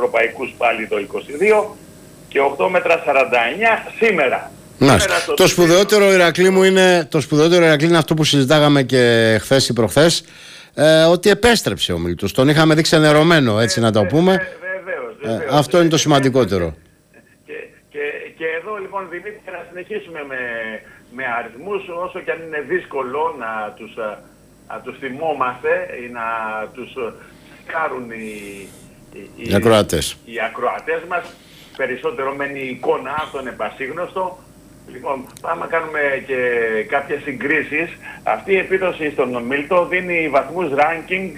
ευρωπαϊκούς πάλι το 22 και 8 μέτρα 49 σήμερα. Το σπουδαιότερο Ηρακλή μου είναι, είναι αυτό που συζητάγαμε και χθες ή προχθές, ότι επέστρεψε ο Μίλτος. Τον είχαμε δει ξενερωμένο, έτσι να το πούμε. Βεβαίως, αυτό είναι το σημαντικότερο. Και εδώ λοιπόν, Δημήτρη, να συνεχίσουμε με αριθμούς, όσο και αν είναι δύσκολο να τους θυμόμαστε ή να τους κάρουν οι ακροατές μας. Περισσότερο μένει η εικόνα, αυτό είναι πασίγνωστο. Λοιπόν, πάμε να κάνουμε και κάποιες συγκρίσεις. Αυτή η επίδοση στον Μίλτο δίνει βαθμούς ranking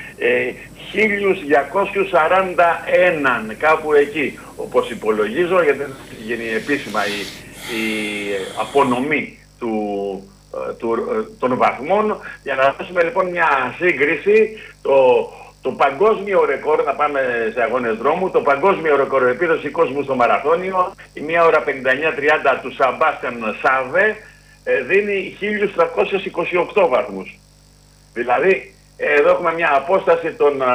1241, κάπου εκεί, όπως υπολογίζω, γιατί δεν έχει γίνει επίσημα η απονομή των βαθμών. Για να δώσουμε λοιπόν μια σύγκριση, το παγκόσμιο ρεκόρ, να πάμε σε αγώνες δρόμου, το παγκόσμιο ρεκόρ επίδοση κόσμου στο μαραθώνιο, η 1 ώρα 59-30 του Σαμπάστιαν Σάβε, δίνει 1328 βαθμούς. Δηλαδή, εδώ έχουμε μια απόσταση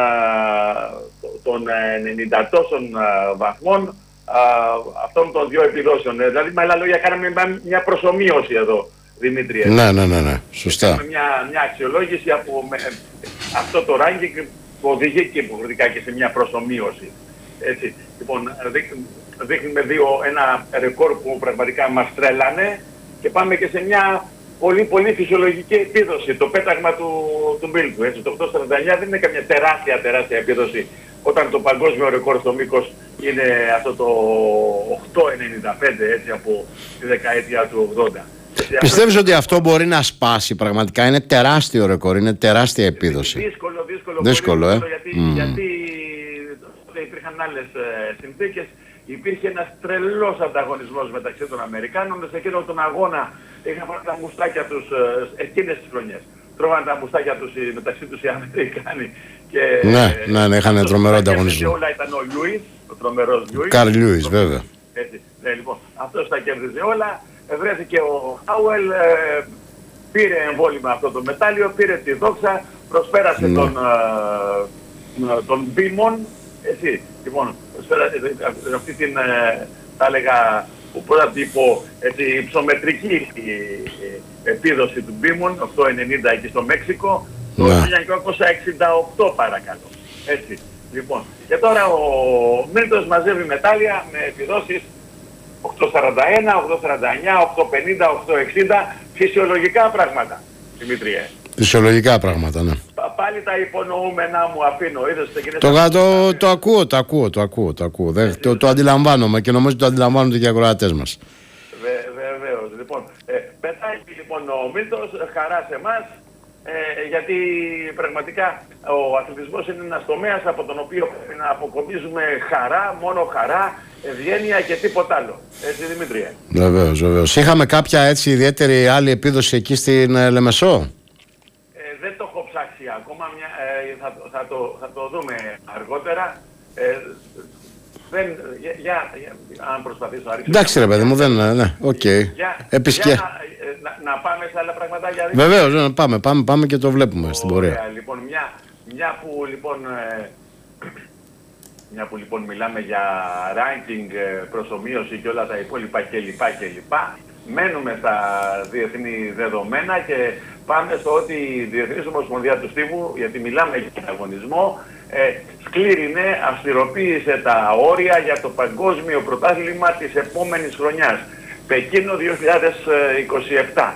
των 90 τόσων βαθμών αυτών των δύο επιδόσεων. Δηλαδή, με άλλα λόγια, κάναμε μια προσομοίωση εδώ, Δημήτρη. Ναι, σωστά. Κάναμε μια αξιολόγηση από αυτό το ranking που οδηγεί και υποχρεωτικά και σε μια προσομοίωση. Έτσι. Λοιπόν, δείχνουμε ένα ρεκόρ που πραγματικά μας τρέλανε και πάμε και σε μια πολύ πολύ φυσιολογική επίδοση. Το πέταγμα του Μίλτου. Το 849 δεν είναι καμιά τεράστια επίδοση όταν το παγκόσμιο ρεκόρ στο μήκος είναι αυτό το 895, έτσι, από τη δεκαετία του 80. Πιστεύεις ότι αυτό μπορεί να σπάσει πραγματικά? Είναι τεράστιο ρεκόρ, είναι τεράστια επίδοση. Δύσκολο, γιατί υπήρχαν άλλες συνθήκες. Υπήρχε ένας τρελός ανταγωνισμός μεταξύ των Αμερικάνων. Σε εκείνον τον αγώνα είχαν τα μουστάκια τους εκείνες τις χρονιές. Τρώγαν τα μουστάκια τους μεταξύ τους οι Αμερικάνοι. Ναι, είχαν τρομερό ανταγωνισμό. Όλα ήταν ο Λιούις, ο τρομερός Λιούις. Καρλ Λιούις, βέβαια. Λοιπόν, αυτός τα κέρδιζε όλα. Βρέθηκε ο Χάουελ, πήρε εμβόλυμα αυτό το μετάλλιο, πήρε τη δόξα, προσπέρασε τον Μπίμον, έτσι, λοιπόν, αυτή την, θα έλεγα, πρώτα τύπο, έτσι, υψομετρική επίδοση του Μπίμον, 890 εκεί στο Μέξικο, το 1968 παρακαλώ, έτσι, λοιπόν. Και τώρα ο Μίλτος μαζεύει μετάλλια με επιδόσεις 841, 849, 850, 860, φυσιολογικά πράγματα, Δημήτριε. Φυσιολογικά πράγματα, ναι. Πάλι τα υπονοούμενά μου αφήνω. Το ακούω. Το αντιλαμβάνομαι και νομίζω το αντιλαμβάνονται και οι ακροατές μας. Βεβαίως. Λοιπόν, πετάει λοιπόν ο Μίλτος, χαρά σε εμάς, γιατί πραγματικά ο αθλητισμός είναι ένας τομέας από τον οποίο πρέπει να αποκομίζουμε χαρά, μόνο χαρά, ευγένεια και τίποτα άλλο. Έτσι, Δημήτρια. Βεβαίως. Είχαμε κάποια έτσι ιδιαίτερη άλλη επίδοση εκεί στην Λεμεσό? Δεν το έχω ψάξει ακόμα, θα το δούμε αργότερα. Αν προσπαθήσω να ρίξω... Εντάξει ρε παιδί μου, ναι, οκ. Να πάμε σε άλλα πραγματάκια. Βεβαίως, πάμε και το βλέπουμε στην πορεία. Λοιπόν, μια που λοιπόν μιλάμε για ranking, προσομοίωση και όλα τα υπόλοιπα κλπ. Μένουμε στα διεθνή δεδομένα και πάμε στο ότι η Διεθνής Ομοσπονδία του Στίβου, γιατί μιλάμε για αγωνισμό, σκλήρινε, αυστηροποίησε τα όρια για το παγκόσμιο πρωτάθλημα της επόμενης χρονιάς, Πεκίνο 2027.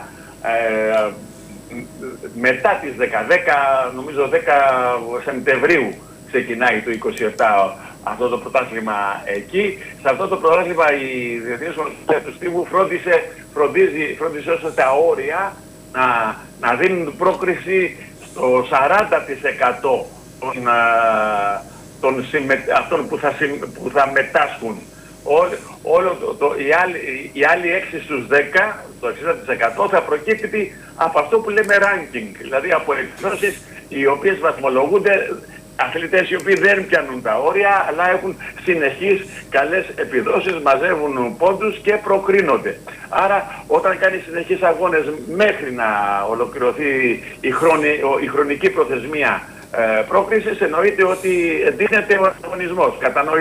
Μετά τις 10 Σεπτεμβρίου ξεκινάει το 27 αυτό το πρωτάθλημα εκεί. Σε αυτό το πρωτάθλημα η Διεθνής Ομοσπονδία του Στίβου φρόντισε ώστε τα όρια να δίνουν πρόκριση στο 40% των αυτών που θα μετάσχουν. Η άλλη 6 στους 10, το 60% θα προκύπτει από αυτό που λέμε ranking, δηλαδή από εκδόσεις οι οποίες βαθμολογούνται, αθλητές οι οποίοι δεν πιάνουν τα όρια, αλλά έχουν συνεχείς καλές επιδόσεις, μαζεύουν πόντους και προκρίνονται. Άρα όταν κάνει συνεχείς αγώνες μέχρι να ολοκληρωθεί η χρονική προθεσμία πρόκρισης, εννοείται ότι εντείνεται ο αγωνισμός.